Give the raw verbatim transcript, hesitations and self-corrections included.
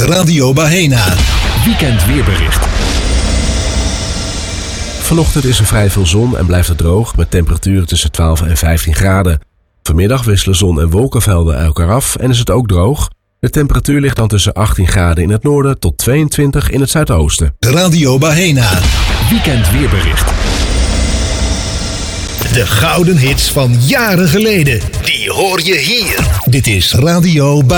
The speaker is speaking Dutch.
Radio Bahena. Weekend weerbericht. Vanochtend is er vrij veel zon en blijft het droog met temperaturen tussen twaalf en vijftien graden. Vanmiddag wisselen zon en wolkenvelden elkaar af en is het ook droog. De temperatuur ligt dan tussen achttien graden in het noorden tot tweeëntwintig in het zuidoosten. Radio Bahena. Weekend weerbericht. De gouden hits van jaren geleden. Die hoor je hier. Dit is Radio Bahena.